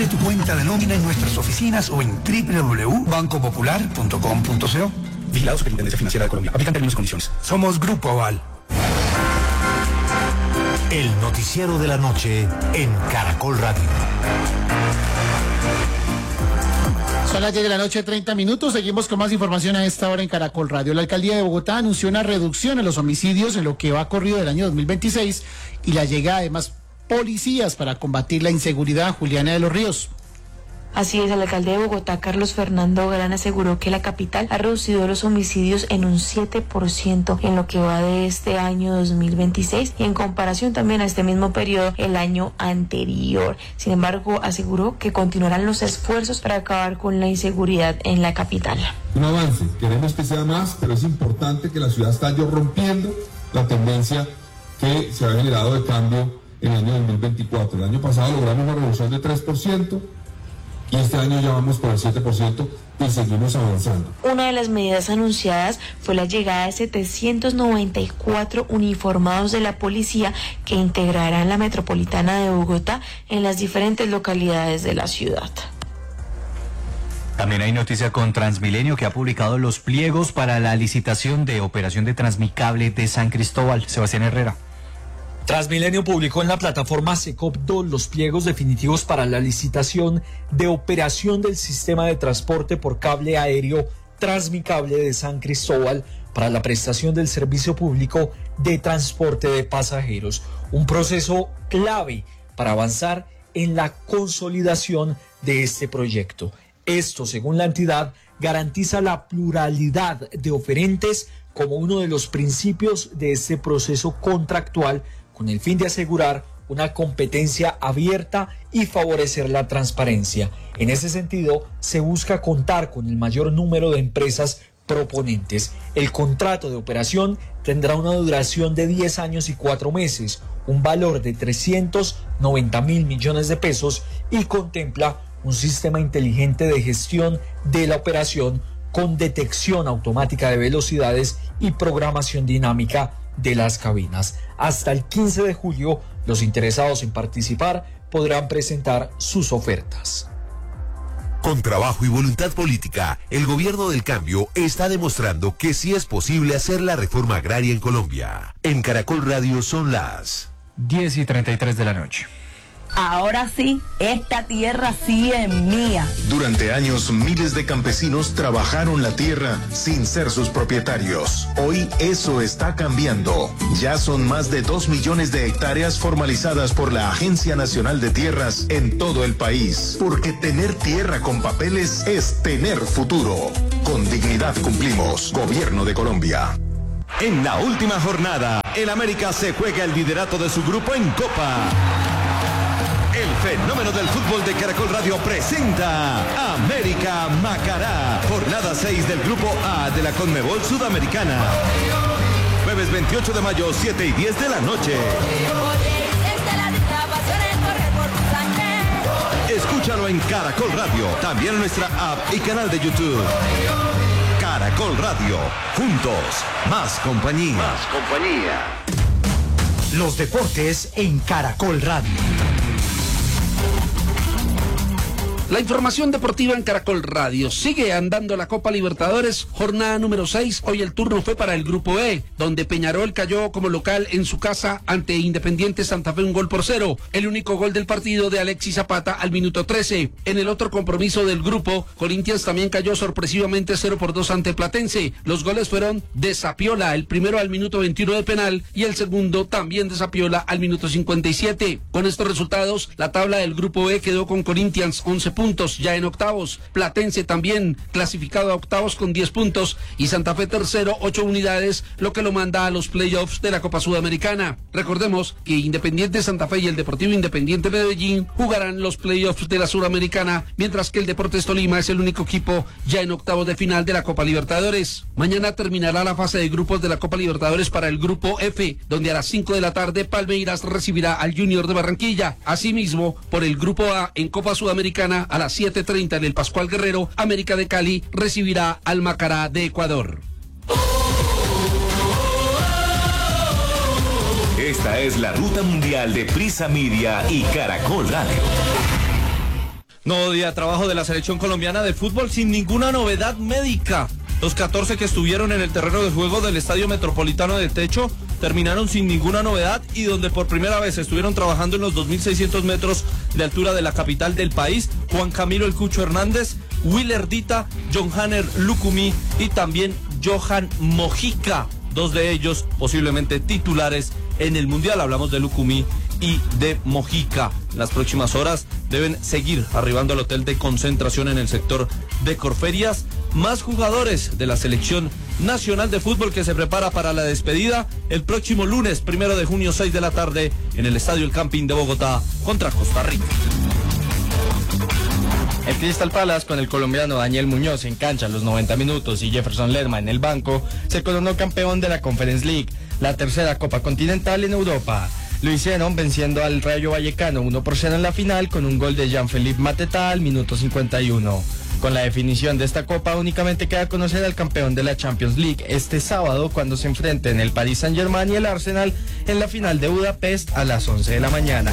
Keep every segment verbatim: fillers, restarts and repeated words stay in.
Abre tu cuenta de nómina en nuestras oficinas o en doble u doble u doble u punto banco popular punto com punto co. Vigilado Superintendencia Financiera de Colombia. Aplican términos y condiciones. Somos Grupo Aval. El noticiero de la noche en Caracol Radio. Son las diez de la noche, treinta minutos. Seguimos con más información a esta hora en Caracol Radio. La Alcaldía de Bogotá anunció una reducción en los homicidios en lo que va corrido del año dos mil veintiséis y la llegada de más policías para combatir la inseguridad. Juliana de los Ríos. Así es, el alcalde de Bogotá, Carlos Fernando Galán, aseguró que la capital ha reducido los homicidios en un siete por ciento en lo que va de este año dos mil veintiséis y en comparación también a este mismo periodo el año anterior. Sin embargo, aseguró que continuarán los esfuerzos para acabar con la inseguridad en la capital. Un avance, queremos que sea más, pero es importante que la ciudad está ya rompiendo la tendencia que se ha generado de cambio en el año dos mil veinticuatro. El año pasado logramos una reducción de tres por ciento. Y este año ya vamos por el siete por ciento y seguimos avanzando. Una de las medidas anunciadas fue la llegada de setecientos noventa y cuatro uniformados de la policía que integrarán la metropolitana de Bogotá en las diferentes localidades de la ciudad. También hay noticia con Transmilenio, que ha publicado los pliegos para la licitación de operación de Transmicable de San Cristóbal. Sebastián Herrera. Transmilenio publicó en la plataforma SECOP dos los pliegos definitivos para la licitación de operación del sistema de transporte por cable aéreo Transmicable de San Cristóbal para la prestación del servicio público de transporte de pasajeros. Un proceso clave para avanzar en la consolidación de este proyecto. Esto, según la entidad, garantiza la pluralidad de oferentes como uno de los principios de este proceso contractual, con el fin de asegurar una competencia abierta y favorecer la transparencia. En ese sentido, se busca contar con el mayor número de empresas proponentes. El contrato de operación tendrá una duración de diez años y cuatro meses, un valor de trescientos noventa mil millones de pesos y contempla un sistema inteligente de gestión de la operación con detección automática de velocidades y programación dinámica de las cabinas. Hasta el quince de julio, los interesados en participar podrán presentar sus ofertas. Con trabajo y voluntad política, el gobierno del cambio está demostrando que sí es posible hacer la reforma agraria en Colombia. En Caracol Radio son las diez y treinta y tres de la noche. Ahora sí, esta tierra sí es mía. Durante años, miles de campesinos trabajaron la tierra sin ser sus propietarios. Hoy eso está cambiando. Ya son más de dos millones de hectáreas formalizadas por la Agencia Nacional de Tierras en todo el país. Porque tener tierra con papeles es tener futuro. Con dignidad cumplimos. Gobierno de Colombia. En la última jornada, el América se juega el liderato de su grupo en Copa. El fenómeno del fútbol de Caracol Radio presenta América Macará, jornada seis del Grupo A de la Conmebol Sudamericana. Jueves veintiocho de mayo, siete y diez de la noche. Escúchalo en Caracol Radio, también en nuestra app y canal de YouTube. Caracol Radio, juntos, más compañía. Más compañía. Los deportes en Caracol Radio. La información deportiva en Caracol Radio. Sigue andando la Copa Libertadores, jornada número seis. Hoy el turno fue para el Grupo E, donde Peñarol cayó como local en su casa ante Independiente Santa Fe un gol por cero. El único gol del partido de Alexis Zapata al minuto trece. En el otro compromiso del grupo, Corinthians también cayó sorpresivamente cero por dos ante Platense. Los goles fueron de Zapiola, el primero al minuto veintiuno de penal y el segundo también de Zapiola al minuto cincuenta y siete. Con estos resultados, la tabla del Grupo E quedó con Corinthians once puntos ya en octavos, Platense también clasificado a octavos con diez puntos y Santa Fe tercero, ocho unidades, lo que lo manda a los playoffs de la Copa Sudamericana. Recordemos que Independiente Santa Fe y el Deportivo Independiente Medellín jugarán los playoffs de la Sudamericana, mientras que el Deportes Tolima es el único equipo ya en octavos de final de la Copa Libertadores. Mañana terminará la fase de grupos de la Copa Libertadores para el Grupo F, donde a las cinco de la tarde Palmeiras recibirá al Junior de Barranquilla. Asimismo, por el Grupo A en Copa Sudamericana, a las siete treinta en el Pascual Guerrero, América de Cali recibirá al Macará de Ecuador. Esta es la ruta mundial de Prisa Media y Caracol Radio. Nuevo día de trabajo de la selección colombiana de fútbol sin ninguna novedad médica. Los catorce que estuvieron en el terreno de juego del Estadio Metropolitano de Techo terminaron sin ninguna novedad y donde por primera vez estuvieron trabajando en los dos mil seiscientos metros de altura de la capital del país, Juan Camilo El Cucho Hernández, Willer Dita, John Hanner Lucumí y también Johan Mojica, dos de ellos posiblemente titulares en el Mundial. Hablamos de Lucumí y de Mojica. En las próximas horas deben seguir arribando al hotel de concentración en el sector de Corferias. Más jugadores de la selección nacional de fútbol que se prepara para la despedida el próximo lunes, primero de junio, seis de la tarde, en el Estadio El Campín de Bogotá contra Costa Rica. El Crystal Palace, con el colombiano Daniel Muñoz en cancha a los noventa minutos y Jefferson Lerma en el banco, se coronó campeón de la Conference League, la tercera Copa Continental en Europa. Lo hicieron venciendo al Rayo Vallecano uno por cero en la final con un gol de Jean-Philippe Mateta al minuto cincuenta y uno. Con la definición de esta copa únicamente queda conocer al campeón de la Champions League este sábado cuando se enfrenten el Paris Saint-Germain y el Arsenal en la final de Budapest a las once de la mañana.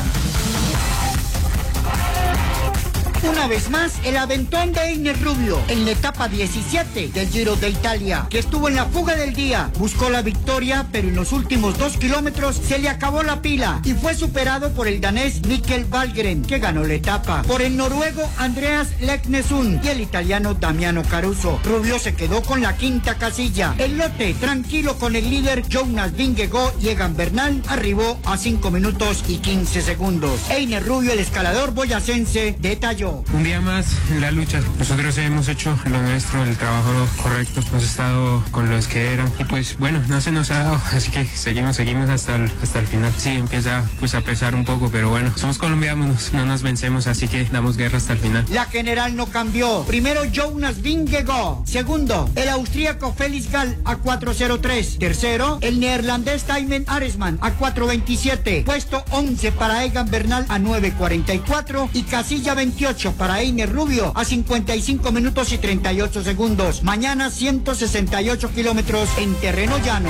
Una vez más, el aventón de Einer Rubio en la etapa diecisiete del Giro de Italia, que estuvo en la fuga del día. Buscó la victoria, pero en los últimos dos kilómetros se le acabó la pila y fue superado por el danés Mikkel Valgren, que ganó la etapa, por el noruego Andreas Leknesund y el italiano Damiano Caruso. Rubio se quedó con la quinta casilla. El lote, tranquilo con el líder Jonas Vingegaard y Egan Bernal, arribó a cinco minutos y quince segundos. Einer Rubio, el escalador boyacense, detalló: un día más en la lucha. Nosotros hemos hecho lo nuestro, el trabajo correcto. Hemos estado con los que eran. Y pues bueno, no se nos ha dado. Así que seguimos, seguimos hasta el, hasta el final. Sí, empieza pues a pesar un poco, pero bueno, somos colombianos, no nos vencemos, así que damos guerra hasta el final. La general no cambió. Primero Jonas Vingegaard. Segundo, el austríaco Felix Gall a cuatro cero tres. Tercero, el neerlandés Thymen Aresman a cuatro veintisiete. Puesto once para Egan Bernal a nueve cuarenta y cuatro. Y casilla veintiocho para Einer Rubio a cincuenta y cinco minutos y treinta y ocho segundos. Mañana ciento sesenta y ocho kilómetros en terreno llano.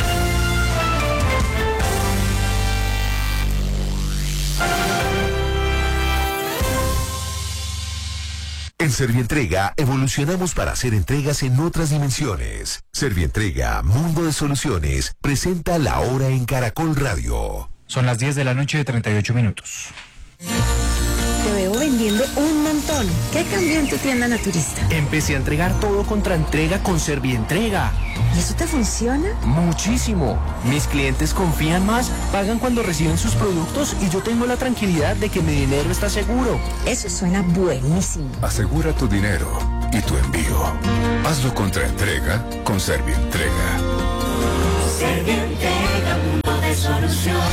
En Servientrega evolucionamos para hacer entregas en otras dimensiones. Servientrega, Mundo de Soluciones, presenta La Hora en Caracol Radio. Son las diez de la noche de treinta y ocho minutos. Te veo vendiendo un montón. ¿Qué cambió en tu tienda naturista? Empecé a entregar todo contra entrega con Servientrega. ¿Y eso te funciona? Muchísimo. Mis clientes confían más, pagan cuando reciben sus productos y yo tengo la tranquilidad de que mi dinero está seguro. Eso suena buenísimo. Asegura tu dinero y tu envío. Hazlo contra entrega con Servientrega. Servientrega, mundo de soluciones.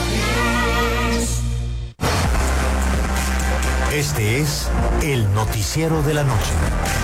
Este es el noticiero de la noche.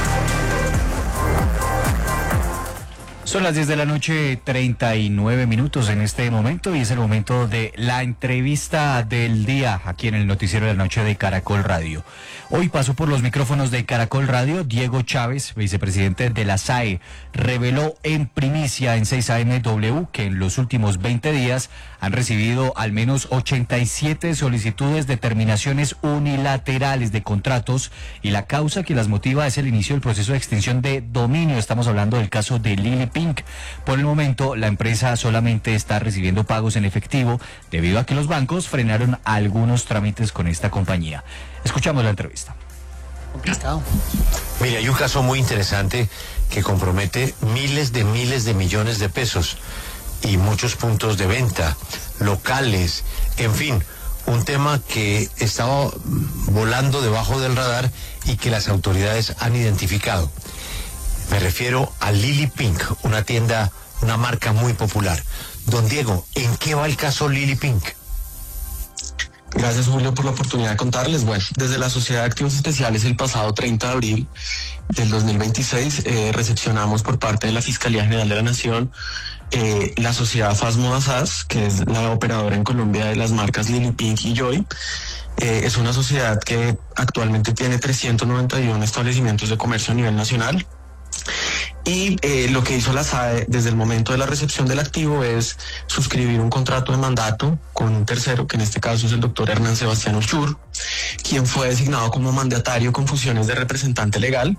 Son las diez de la noche, treinta y nueve minutos en este momento y es el momento de la entrevista del día aquí en el noticiero de la noche de Caracol Radio. Hoy pasó por los micrófonos de Caracol Radio Diego Chávez, vicepresidente de la S A E. Reveló en primicia en seis A M W que en los últimos veinte días han recibido al menos ochenta y siete solicitudes de terminaciones unilaterales de contratos y la causa que las motiva es el inicio del proceso de extinción de dominio. Estamos hablando del caso de Lili Pink. Por el momento, la empresa solamente está recibiendo pagos en efectivo debido a que los bancos frenaron algunos trámites con esta compañía. Escuchamos la entrevista. Complicado. Mire, hay un caso muy interesante que compromete miles de miles de millones de pesos y muchos puntos de venta, locales, en fin, un tema que estaba volando debajo del radar y que las autoridades han identificado. Me refiero a Lili Pink, una tienda, una marca muy popular. Don Diego, ¿en qué va el caso Lili Pink? Gracias, Julio, por la oportunidad de contarles. Bueno, desde la Sociedad de Activos Especiales el pasado treinta de abril del dos mil veintiséis eh, recepcionamos por parte de la Fiscalía General de la Nación eh, la sociedad Fasmoda S A S, que es la operadora en Colombia de las marcas Lili Pink y Joy. Eh, es una sociedad que actualmente tiene trescientos noventa y uno establecimientos de comercio a nivel nacional Y eh, lo que hizo la S A E desde el momento de la recepción del activo es suscribir un contrato de mandato con un tercero, que en este caso es el doctor Hernán Sebastián Uchur, quien fue designado como mandatario con funciones de representante legal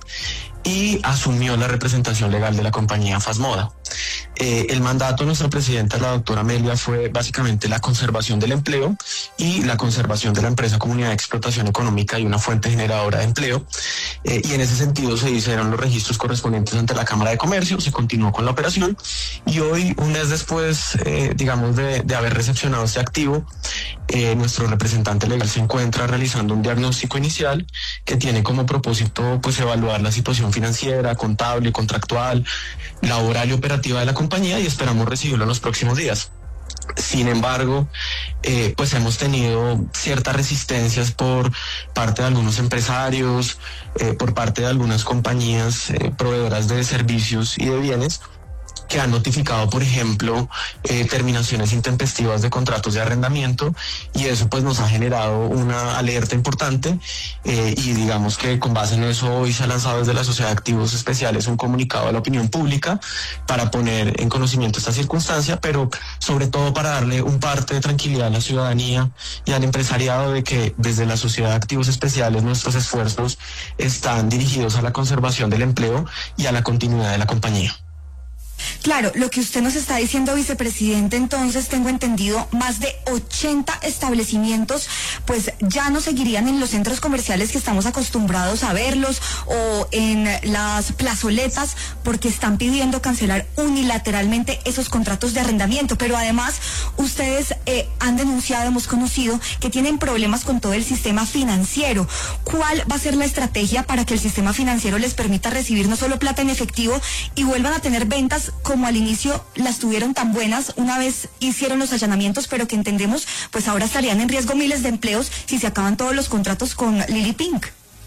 y asumió la representación legal de la compañía Fasmoda. Eh, el mandato de nuestra presidenta, la doctora Amelia, fue básicamente la conservación del empleo y la conservación de la empresa comunidad de explotación económica y una fuente generadora de empleo. Eh, y en ese sentido se hicieron los registros correspondientes ante la Cámara de Comercio, se continuó con la operación y hoy, un mes después, eh, digamos, de, de haber recepcionado este activo, eh, nuestro representante legal se encuentra realizando un diagnóstico inicial que tiene como propósito pues evaluar la situación financiera, contable, contractual, laboral y operativa de la compañía y esperamos recibirlo en los próximos días. Sin embargo, eh, pues hemos tenido ciertas resistencias por parte de algunos empresarios, eh, por parte de algunas compañías eh, proveedoras de servicios y de bienes, que han notificado, por ejemplo, eh, terminaciones intempestivas de contratos de arrendamiento y eso pues nos ha generado una alerta importante eh, y digamos que con base en eso hoy se ha lanzado desde la Sociedad de Activos Especiales un comunicado a la opinión pública para poner en conocimiento esta circunstancia, pero sobre todo para darle un parte de tranquilidad a la ciudadanía y al empresariado de que desde la Sociedad de Activos Especiales nuestros esfuerzos están dirigidos a la conservación del empleo y a la continuidad de la compañía. Claro, lo que usted nos está diciendo, vicepresidente, entonces tengo entendido, más de ochenta establecimientos pues ya no seguirían en los centros comerciales que estamos acostumbrados a verlos o en las plazoletas porque están pidiendo cancelar unilateralmente esos contratos de arrendamiento, pero además ustedes eh, han denunciado, hemos conocido que tienen problemas con todo el sistema financiero. ¿Cuál va a ser la estrategia para que el sistema financiero les permita recibir no solo plata en efectivo y vuelvan a tener ventas como al inicio las tuvieron tan buenas una vez hicieron los allanamientos, pero que entendemos pues ahora estarían en riesgo miles de empleos si se acaban todos los contratos con Lily Pink?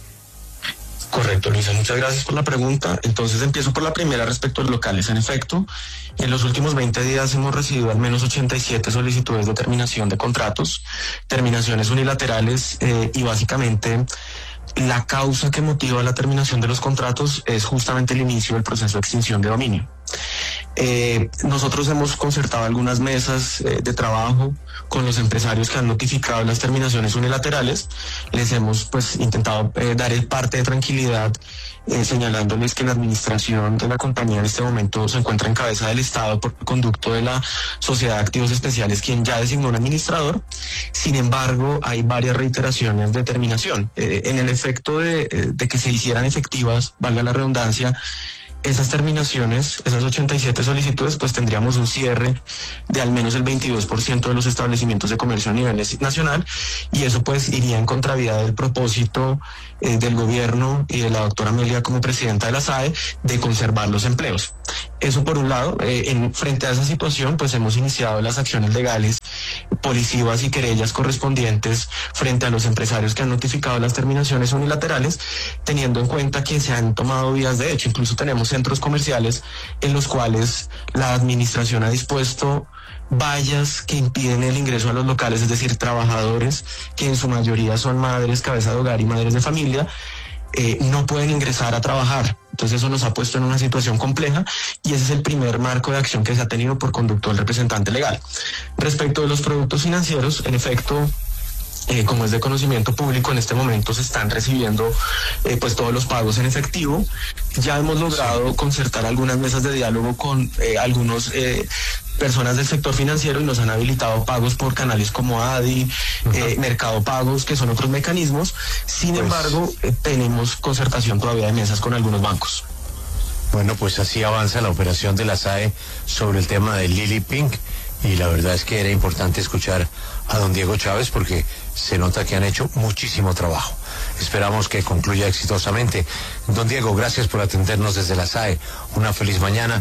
Correcto, Luisa, muchas gracias por la pregunta. Entonces empiezo por la primera respecto a los locales. En efecto, en los últimos veinte días hemos recibido al menos ochenta y siete solicitudes de terminación de contratos, terminaciones unilaterales eh, y básicamente la causa que motiva la terminación de los contratos es justamente el inicio del proceso de extinción de dominio. Eh, nosotros hemos concertado algunas mesas eh, de trabajo con los empresarios que han notificado las terminaciones unilaterales. Les hemos pues intentado eh, dar el parte de tranquilidad eh, señalándoles que la administración de la compañía en este momento se encuentra en cabeza del Estado por conducto de la Sociedad de Activos Especiales, quien ya designó un administrador. Sin embargo, hay varias reiteraciones de terminación. Eh, en el efecto de, de que se hicieran efectivas, valga la redundancia, esas terminaciones, esas ochenta y siete solicitudes, pues tendríamos un cierre de al menos el veintidós por ciento de los establecimientos de comercio a nivel nacional y eso pues iría en contravía del propósito eh, del gobierno y de la doctora Amelia como presidenta de la S A E de conservar los empleos. Eso por un lado. Eh, en, frente a esa situación pues hemos iniciado las acciones legales, policivas y querellas correspondientes frente a los empresarios que han notificado las terminaciones unilaterales, teniendo en cuenta que se han tomado vías de hecho. Incluso tenemos centros comerciales en los cuales la administración ha dispuesto vallas que impiden el ingreso a los locales, es decir, trabajadores que en su mayoría son madres, cabeza de hogar y madres de familia, eh, no pueden ingresar a trabajar. Entonces eso nos ha puesto en una situación compleja y ese es el primer marco de acción que se ha tenido por conducto del representante legal. Respecto de los productos financieros, en efecto, Eh, como es de conocimiento público, en este momento se están recibiendo eh, pues todos los pagos en efectivo. Ya hemos logrado concertar algunas mesas de diálogo con eh, algunos eh, personas del sector financiero y nos han habilitado pagos por canales como A D I, eh, Mercado Pagos, que son otros mecanismos. Sin pues, embargo, eh, tenemos concertación todavía de mesas con algunos bancos. Bueno, pues así avanza la operación de la S A E sobre el tema de Lily Pink. Y la verdad es que era importante escuchar a don Diego Chávez porque se nota que han hecho muchísimo trabajo. Esperamos que concluya exitosamente. Don Diego, gracias por atendernos desde la S A E. Una feliz mañana.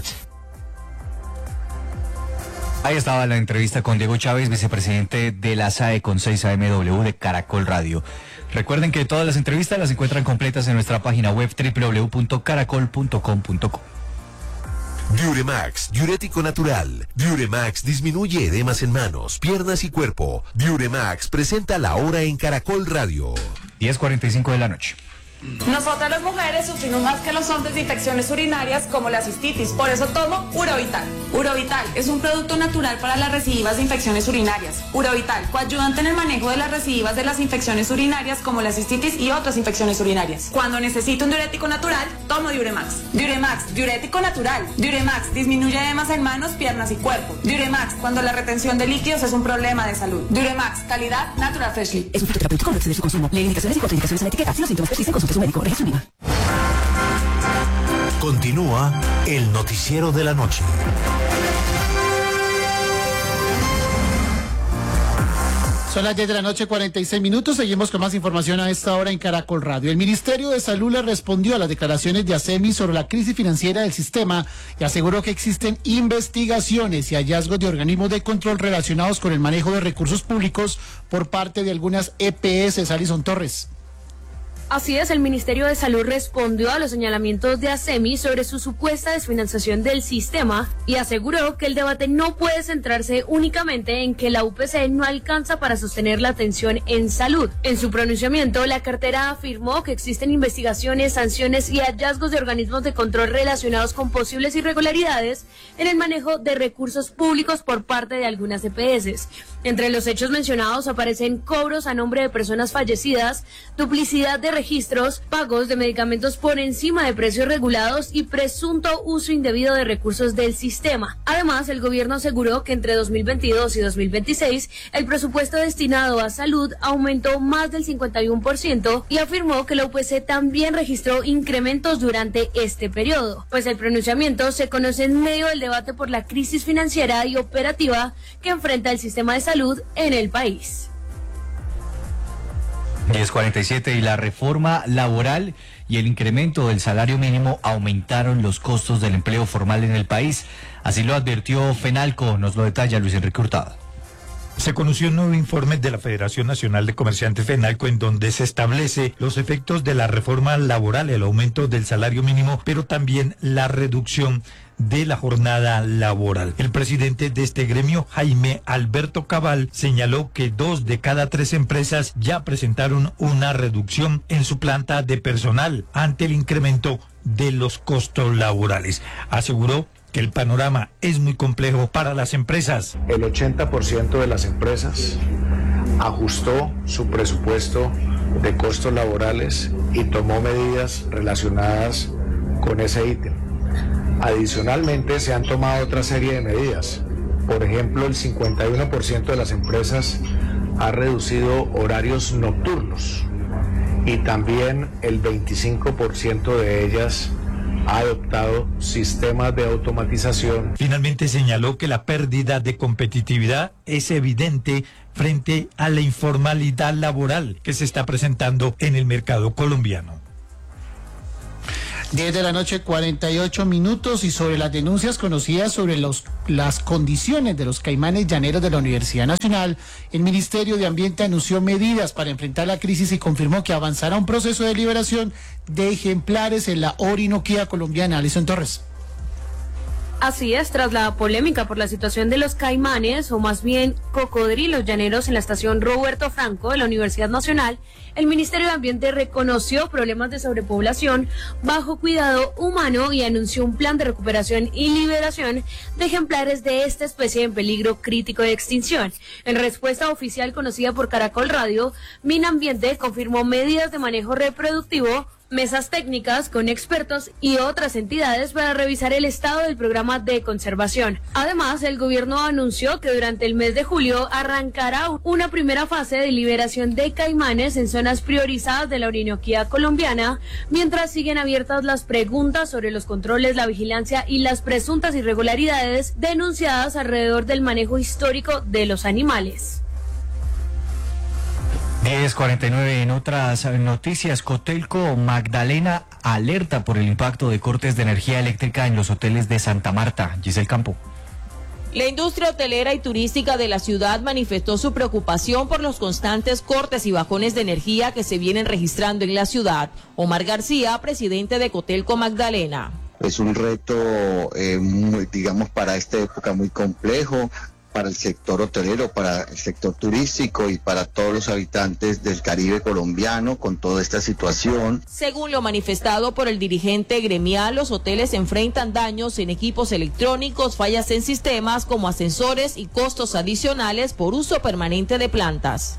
Ahí estaba la entrevista con Diego Chávez, vicepresidente de la S A E con seis A M W de Caracol Radio. Recuerden que todas las entrevistas las encuentran completas en nuestra página web doble u doble u doble u punto caracol punto com punto co. Diuremax, diurético natural. Diuremax disminuye edemas en manos, piernas y cuerpo. Diuremax presenta la hora en Caracol Radio. diez cuarenta y cinco de la noche. Nosotras las mujeres sufrimos más que los hombres de infecciones urinarias como la cistitis, por eso tomo Urovital. Urovital es un producto natural para las recidivas de infecciones urinarias. Urovital, coayudante en el manejo de las recidivas de las infecciones urinarias como la cistitis y otras infecciones urinarias. Cuando necesito un diurético natural, tomo Diuremax. Diuremax, diurético natural. Diuremax disminuye edemas en manos, piernas y cuerpo. Diuremax, cuando la retención de líquidos es un problema de salud. Diuremax, calidad Natural Freshly. Es un fitoterapéutico, no exceder su consumo. Lee indicaciones y contraindicaciones en la etiqueta. Si los síntomas persisten, consulte a su médico. Registro INVIMA. Continúa el noticiero de la noche. Son las diez de la noche, cuarenta y seis minutos. Seguimos con más información a esta hora en Caracol Radio. El Ministerio de Salud le respondió a las declaraciones de ASEMI sobre la crisis financiera del sistema y aseguró que existen investigaciones y hallazgos de organismos de control relacionados con el manejo de recursos públicos por parte de algunas E P S. Alison Torres. Así es, el Ministerio de Salud respondió a los señalamientos de ASEMI sobre su supuesta desfinanciación del sistema y aseguró que el debate no puede centrarse únicamente en que la U P C no alcanza para sostener la atención en salud. En su pronunciamiento, la cartera afirmó que existen investigaciones, sanciones y hallazgos de organismos de control relacionados con posibles irregularidades en el manejo de recursos públicos por parte de algunas E P S. Entre los hechos mencionados aparecen cobros a nombre de personas fallecidas, duplicidad de registros, pagos de medicamentos por encima de precios regulados y presunto uso indebido de recursos del sistema. Además, el gobierno aseguró que entre dos mil veintidós y dos mil veintiséis el presupuesto destinado a salud aumentó más del cincuenta y uno por ciento y afirmó que la U P C también registró incrementos durante este periodo, pues el pronunciamiento se conoce en medio del debate por la crisis financiera y operativa que enfrenta el sistema de salud en el país. diez cuarenta y siete y la reforma laboral y el incremento del salario mínimo aumentaron los costos del empleo formal en el país. Así lo advirtió FENALCO, nos lo detalla Luis Enrique Hurtado. Se conoció un nuevo informe de la Federación Nacional de Comerciantes FENALCO en donde se establece los efectos de la reforma laboral, el aumento del salario mínimo, pero también la reducción de la jornada laboral. El presidente de este gremio, Jaime Alberto Cabal, señaló que dos de cada tres empresas ya presentaron una reducción en su planta de personal ante el incremento de los costos laborales. Aseguró que el panorama es muy complejo para las empresas. El ochenta por ciento de las empresas ajustó su presupuesto de costos laborales y tomó medidas relacionadas con ese ítem. Adicionalmente, se han tomado otra serie de medidas. Por ejemplo, el cincuenta y uno por ciento de las empresas ha reducido horarios nocturnos y también el veinticinco por ciento de ellas ha adoptado sistemas de automatización. Finalmente señaló que la pérdida de competitividad es evidente frente a la informalidad laboral que se está presentando en el mercado colombiano. diez de la noche, cuarenta y ocho minutos, y sobre las denuncias conocidas sobre los, las condiciones de los caimanes llaneros de la Universidad Nacional, el Ministerio de Ambiente anunció medidas para enfrentar la crisis y confirmó que avanzará un proceso de liberación de ejemplares en la Orinoquía colombiana. Alison Torres. Así es, tras la polémica por la situación de los caimanes, o más bien cocodrilos llaneros en la estación Roberto Franco de la Universidad Nacional, el Ministerio de Ambiente reconoció problemas de sobrepoblación bajo cuidado humano y anunció un plan de recuperación y liberación de ejemplares de esta especie en peligro crítico de extinción. En respuesta oficial conocida por Caracol Radio, Minambiente confirmó medidas de manejo reproductivo, mesas técnicas con expertos y otras entidades para revisar el estado del programa de conservación. Además, el gobierno anunció que durante el mes de julio arrancará una primera fase de liberación de caimanes en zonas priorizadas de la Orinoquía colombiana, mientras siguen abiertas las preguntas sobre los controles, la vigilancia y las presuntas irregularidades denunciadas alrededor del manejo histórico de los animales. diez cuarenta y nueve en otras noticias, Cotelco Magdalena alerta por el impacto de cortes de energía eléctrica en los hoteles de Santa Marta. Giselle Campo. La industria hotelera y turística de la ciudad manifestó su preocupación por los constantes cortes y bajones de energía que se vienen registrando en la ciudad. Omar García, presidente de Cotelco Magdalena. Es un reto, eh, muy, digamos, para esta época muy complejo. para el sector hotelero, para el sector turístico y para todos los habitantes del Caribe colombiano con toda esta situación. Según lo manifestado por el dirigente gremial, los hoteles enfrentan daños en equipos electrónicos, fallas en sistemas como ascensores y costos adicionales por uso permanente de plantas.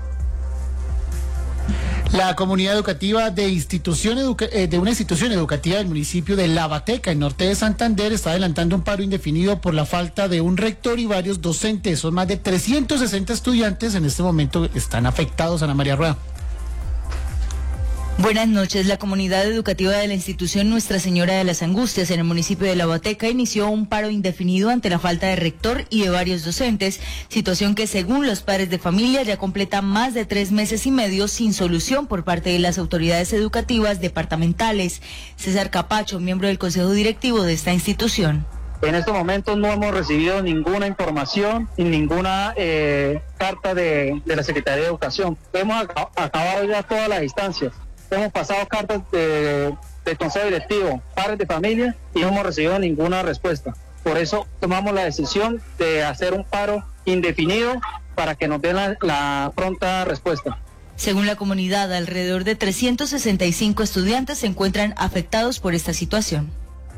La comunidad educativa de, institución educa eh, de una institución educativa del municipio de Lavateca, en norte de Santander, está adelantando un paro indefinido por la falta de un rector y varios docentes. Son más de trescientos sesenta estudiantes en este momento están afectados. Ana María Rueda. Buenas noches. La comunidad educativa de la institución Nuestra Señora de las Angustias en el municipio de Lavateca inició un paro indefinido ante la falta de rector y de varios docentes, situación que según los padres de familia ya completa más de tres meses y medio sin solución por parte de las autoridades educativas departamentales. César Capacho, miembro del consejo directivo de esta institución. En estos momentos no hemos recibido ninguna información y ninguna eh, carta de, de la Secretaría de Educación. Hemos ac acabado ya todas las instancias. Hemos pasado cartas de, de consejo directivo, padres de familia, y no hemos recibido ninguna respuesta. Por eso tomamos la decisión de hacer un paro indefinido para que nos den la, la pronta respuesta. Según la comunidad, alrededor de trescientos sesenta y cinco estudiantes se encuentran afectados por esta situación.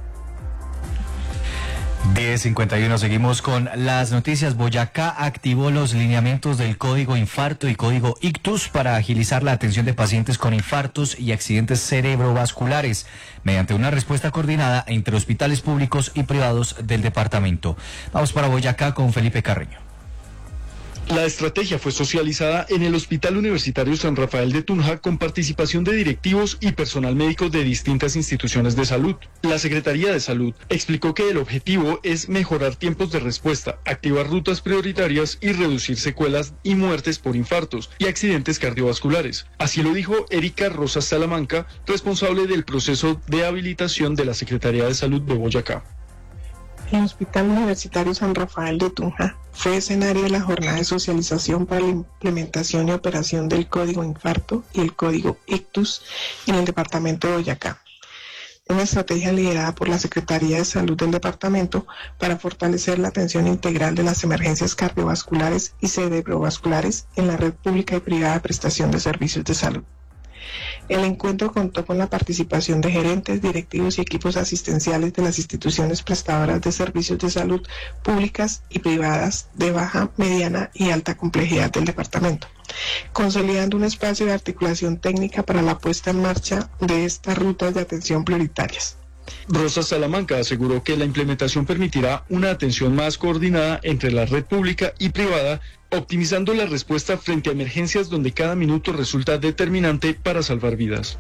diez cincuenta y uno, seguimos con las noticias. Boyacá activó los lineamientos del Código Infarto y Código Ictus para agilizar la atención de pacientes con infartos y accidentes cerebrovasculares mediante una respuesta coordinada entre hospitales públicos y privados del departamento. Vamos para Boyacá con Felipe Carreño. La estrategia fue socializada en el Hospital Universitario San Rafael de Tunja con participación de directivos y personal médico de distintas instituciones de salud. La Secretaría de Salud explicó que el objetivo es mejorar tiempos de respuesta, activar rutas prioritarias y reducir secuelas y muertes por infartos y accidentes cardiovasculares. Así lo dijo Erika Rosas Salamanca, responsable del proceso de habilitación de la Secretaría de Salud de Boyacá. El Hospital Universitario San Rafael de Tunja fue escenario de la jornada de socialización para la implementación y operación del Código Infarto y el Código Ictus en el departamento de Boyacá. Una estrategia liderada por la Secretaría de Salud del departamento para fortalecer la atención integral de las emergencias cardiovasculares y cerebrovasculares en la red pública y privada de prestación de servicios de salud. El encuentro contó con la participación de gerentes, directivos y equipos asistenciales de las instituciones prestadoras de servicios de salud públicas y privadas de baja, mediana y alta complejidad del departamento, consolidando un espacio de articulación técnica para la puesta en marcha de estas rutas de atención prioritarias. Rosa Salamanca aseguró que la implementación permitirá una atención más coordinada entre la red pública y privada, optimizando la respuesta frente a emergencias donde cada minuto resulta determinante para salvar vidas.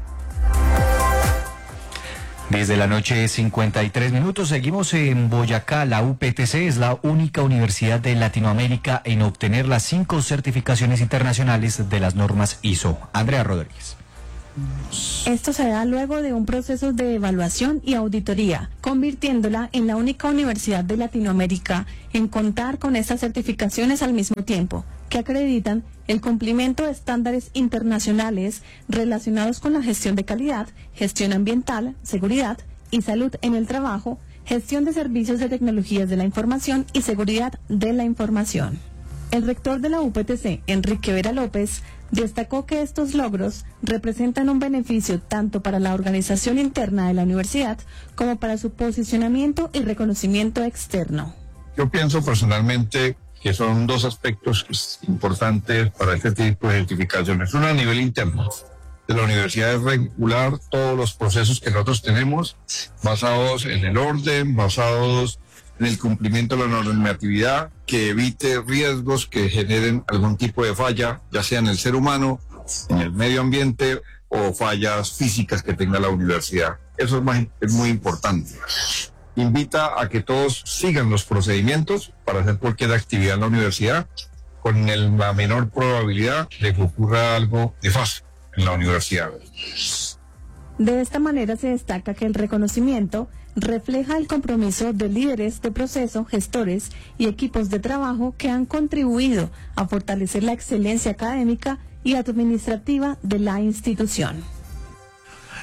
Desde la noche cincuenta y tres minutos, seguimos en Boyacá. La U P T C es la única universidad de Latinoamérica en obtener las cinco certificaciones internacionales de las normas I S O. Andrea Rodríguez. Esto se da luego de un proceso de evaluación y auditoría, convirtiéndola en la única universidad de Latinoamérica en contar con estas certificaciones al mismo tiempo, que acreditan el cumplimiento de estándares internacionales relacionados con la gestión de calidad, gestión ambiental, seguridad y salud en el trabajo, gestión de servicios de tecnologías de la información y seguridad de la información. El rector de la U P T C, Enrique Vera López, destacó que estos logros representan un beneficio tanto para la organización interna de la universidad como para su posicionamiento y reconocimiento externo. Yo pienso personalmente que son dos aspectos importantes para este tipo de certificaciones. Uno, a nivel interno de la universidad, es regular todos los procesos que nosotros tenemos, basados en el orden, basados en el cumplimiento de la normatividad, que evite riesgos que generen algún tipo de falla, ya sea en el ser humano, en el medio ambiente o fallas físicas que tenga la universidad. Eso es, más, es muy importante. Invita a que todos sigan los procedimientos para hacer cualquier actividad en la universidad con el, la menor probabilidad de que ocurra algo nefasto en la universidad. De esta manera se destaca que el reconocimiento refleja el compromiso de líderes de proceso, gestores y equipos de trabajo que han contribuido a fortalecer la excelencia académica y administrativa de la institución.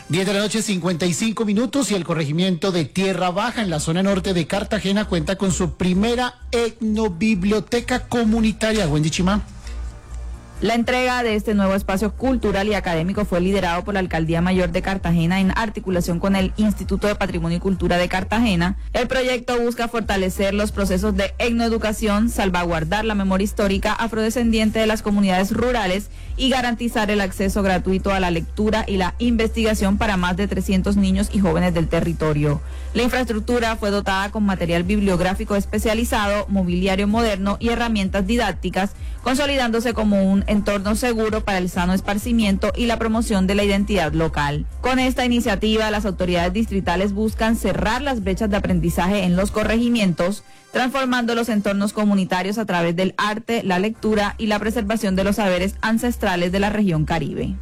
diez de la noche, cincuenta y cinco minutos, y el corregimiento de Tierra Baja en la zona norte de Cartagena cuenta con su primera etnobiblioteca comunitaria. Wendy Chimá. La entrega de este nuevo espacio cultural y académico fue liderado por la Alcaldía Mayor de Cartagena en articulación con el Instituto de Patrimonio y Cultura de Cartagena. El proyecto busca fortalecer los procesos de etnoeducación, salvaguardar la memoria histórica afrodescendiente de las comunidades rurales y garantizar el acceso gratuito a la lectura y la investigación para más de trescientos niños y jóvenes del territorio. La infraestructura fue dotada con material bibliográfico especializado, mobiliario moderno y herramientas didácticas, consolidándose como un entorno seguro para el sano esparcimiento y la promoción de la identidad local. Con esta iniciativa, las autoridades distritales buscan cerrar las brechas de aprendizaje en los corregimientos, transformando los entornos comunitarios a través del arte, la lectura y la preservación de los saberes ancestrales de la región Caribe.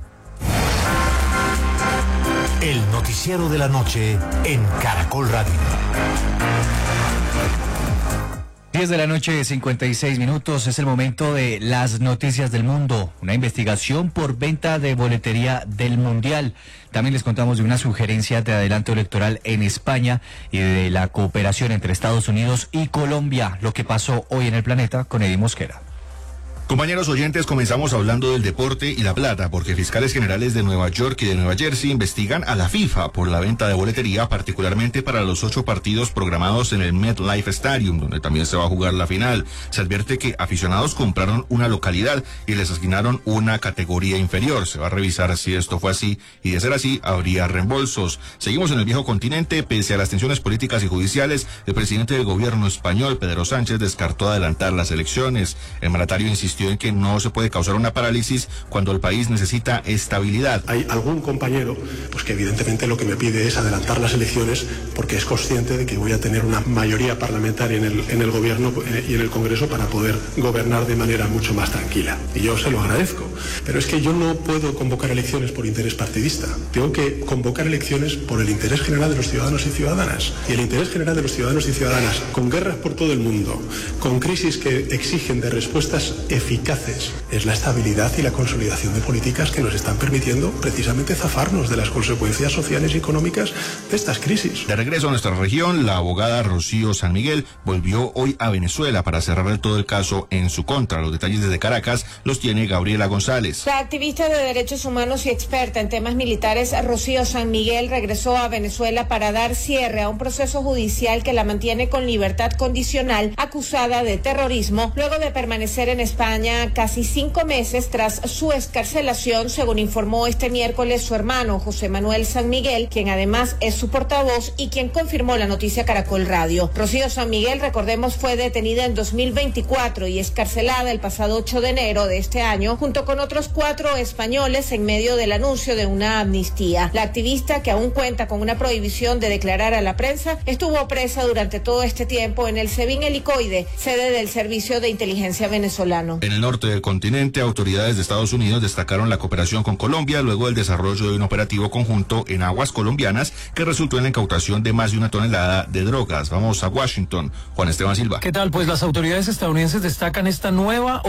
El noticiero de la noche en Caracol Radio. diez de la noche, cincuenta y seis minutos, es el momento de las noticias del mundo. Una investigación por venta de boletería del Mundial. También les contamos de una sugerencia de adelanto electoral en España y de la cooperación entre Estados Unidos y Colombia. Lo que pasó hoy en el planeta con Eddie Mosquera. Compañeros oyentes, comenzamos hablando del deporte y la plata, porque fiscales generales de Nueva York y de Nueva Jersey investigan a la FIFA por la venta de boletería, particularmente para los ocho partidos programados en el MetLife Stadium, donde también se va a jugar la final. Se advierte que aficionados compraron una localidad y les asignaron una categoría inferior. Se va a revisar si esto fue así, y de ser así, habría reembolsos. Seguimos en el viejo continente. Pese a las tensiones políticas y judiciales, el presidente del gobierno español, Pedro Sánchez, descartó adelantar las elecciones. El mandatario insistió en que no se puede causar una parálisis cuando el país necesita estabilidad. Hay algún compañero pues que evidentemente lo que me pide es adelantar las elecciones porque es consciente de que voy a tener una mayoría parlamentaria en el, en el gobierno y en el Congreso para poder gobernar de manera mucho más tranquila. Y yo se lo agradezco. Pero es que yo no puedo convocar elecciones por interés partidista. Tengo que convocar elecciones por el interés general de los ciudadanos y ciudadanas. Y el interés general de los ciudadanos y ciudadanas, con guerras por todo el mundo, con crisis que exigen de respuestas eficaces, eficaces, es la estabilidad y la consolidación de políticas que nos están permitiendo precisamente zafarnos de las consecuencias sociales y económicas de estas crisis. De regreso a nuestra región, la abogada Rocío San Miguel volvió hoy a Venezuela para cerrar todo el caso en su contra. Los detalles desde Caracas los tiene Gabriela González. La activista de derechos humanos y experta en temas militares Rocío San Miguel regresó a Venezuela para dar cierre a un proceso judicial que la mantiene con libertad condicional, acusada de terrorismo, luego de permanecer en España casi cinco meses tras su excarcelación, según informó este miércoles su hermano José Manuel San Miguel, quien además es su portavoz y quien confirmó la noticia Caracol Radio. Rocío San Miguel, recordemos, fue detenida en dos mil veinticuatro y excarcelada el pasado ocho de enero de este año, junto con otros cuatro españoles en medio del anuncio de una amnistía. La activista, que aún cuenta con una prohibición de declarar a la prensa, estuvo presa durante todo este tiempo en el SEBIN Helicoide, sede del Servicio de Inteligencia venezolano. En el norte del continente, autoridades de Estados Unidos destacaron la cooperación con Colombia luego del desarrollo de un operativo conjunto en aguas colombianas que resultó en la incautación de más de una tonelada de drogas. Vamos a Washington. Juan Esteban Silva. ¿Qué tal? Pues las autoridades estadounidenses destacan esta nueva